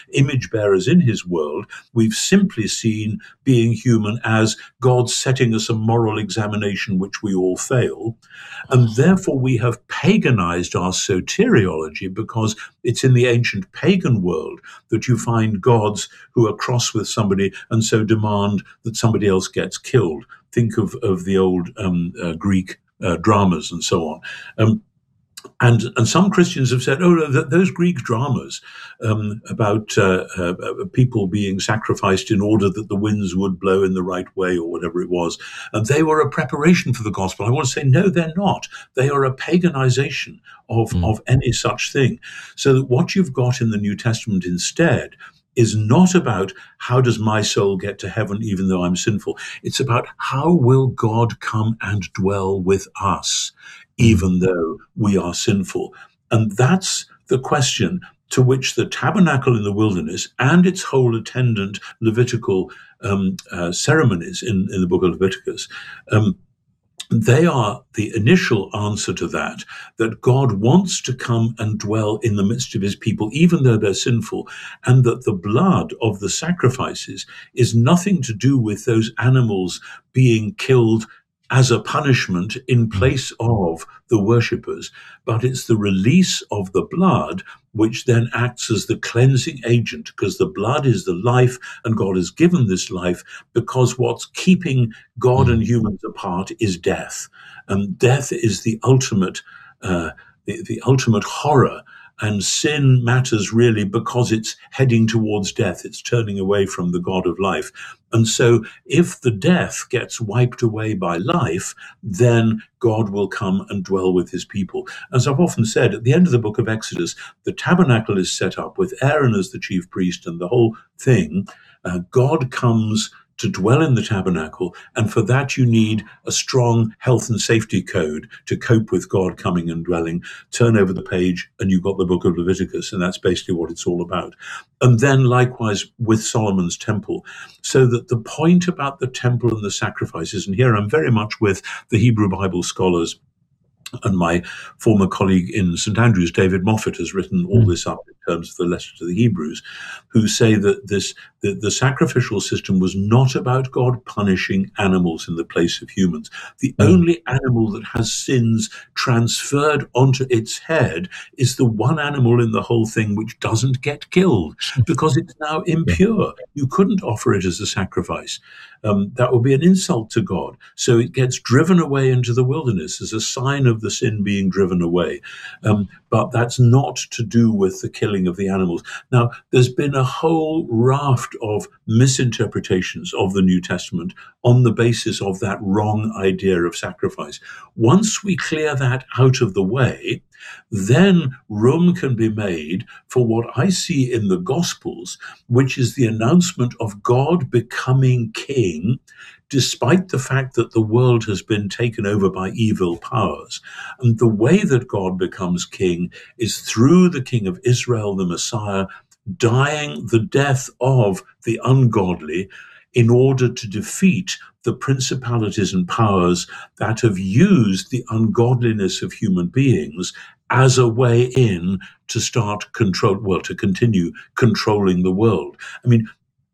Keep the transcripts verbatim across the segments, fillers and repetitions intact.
image bearers in his world. We've simply seen being human as God setting us a moral examination which we all fail. And therefore we have paganized our soteriology, because it's in the ancient pagan world that you find gods who are cross with somebody and so demand that somebody else gets killed. Think of, of the old um, uh, Greek uh, dramas and so on. Um, And and some Christians have said, oh, no, th- those Greek dramas um, about uh, uh, people being sacrificed in order that the winds would blow in the right way, or whatever it was, and they were a preparation for the gospel. I want to say, no, they're not. They are a paganization of, mm. of any such thing. So that what you've got in the New Testament instead is not about how does my soul get to heaven even though I'm sinful. It's about how will God come and dwell with us even though we are sinful. And that's the question to which the tabernacle in the wilderness and its whole attendant Levitical um, uh, ceremonies in, in the book of Leviticus, um, they are the initial answer to that, that God wants to come and dwell in the midst of his people, even though they're sinful, and that the blood of the sacrifices is nothing to do with those animals being killed as a punishment in place of the worshippers, but it's the release of the blood which then acts as the cleansing agent, because the blood is the life, and God has given this life, because what's keeping God and humans apart is death. And death is the ultimate, uh, the, the ultimate horror. And sin matters really because it's heading towards death. It's turning away from the God of life. And so if the death gets wiped away by life, then God will come and dwell with his people. As I've often said, at the end of the book of Exodus, the tabernacle is set up with Aaron as the chief priest and the whole thing. Uh, God comes to dwell in the tabernacle, and for that you need a strong health and safety code to cope with God coming and dwelling. Turn over the page and you've got the book of Leviticus, and that's basically what it's all about. And then likewise with Solomon's temple, so that the point about the temple and the sacrifices, and here I'm very much with the Hebrew Bible scholars, and my former colleague in Saint Andrews, David Moffat, has written all this up in terms of the letter to the Hebrews, who say that this the, the sacrificial system was not about God punishing animals in the place of humans. The mm. only animal that has sins transferred onto its head is the one animal in the whole thing which doesn't get killed, because it's now impure. You couldn't offer it as a sacrifice. Um, that would be an insult to God. So it gets driven away into the wilderness as a sign of the sin being driven away. Um, but that's not to do with the killing of the animals. Now, there's been a whole raft of misinterpretations of the New Testament on the basis of that wrong idea of sacrifice. Once we clear that out of the way, then room can be made for what I see in the Gospels, which is the announcement of God becoming king, despite the fact that the world has been taken over by evil powers. And the way that God becomes king is through the King of Israel, the Messiah, dying the death of the ungodly in order to defeat the principalities and powers that have used the ungodliness of human beings as a way in to start control, well, to continue controlling the world. I mean,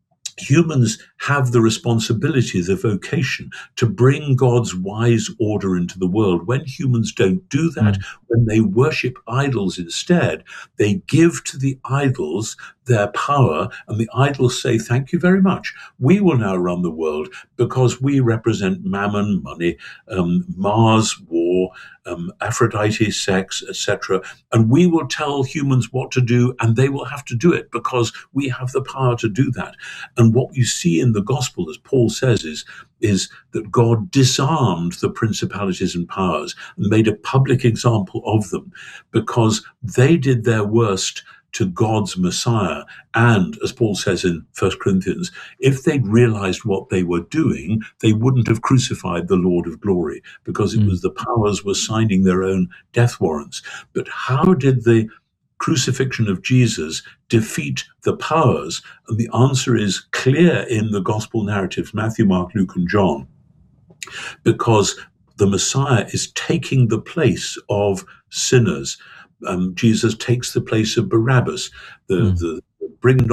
humans have the responsibility, the vocation to bring God's wise order into the world. When humans don't do that, mm. when they worship idols instead, they give to the idols their power, and the idols say, thank you very much. We will now run the world because we represent mammon, money, um, Mars, war, um, Aphrodite, sex, et cetera. And we will tell humans what to do, and they will have to do it because we have the power to do that. And what you see in the gospel, as Paul says, is, is that God disarmed the principalities and powers and made a public example of them because they did their worst to God's Messiah. And as Paul says in First Corinthians, if they'd realized what they were doing, they wouldn't have crucified the Lord of glory, because it mm. was the powers were signing their own death warrants. But how did the crucifixion of Jesus defeat the powers? And the answer is clear in the gospel narratives, Matthew, Mark, Luke, and John, because the Messiah is taking the place of sinners. Um, Jesus takes the place of Barabbas, the, mm. the brigand